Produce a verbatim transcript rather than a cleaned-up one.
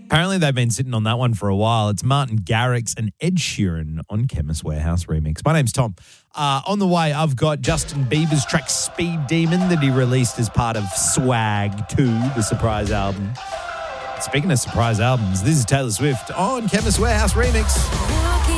Apparently they've been sitting on that one for a while. It's Martin Garrix and Ed Sheeran on Chemist Warehouse remix. My name's Tom. Uh, on the way, I've got Justin Bieber's track Speed Demon that he released as part of Swag two, the surprise album. Speaking of surprise albums, this is Taylor Swift on Chemist Warehouse remix.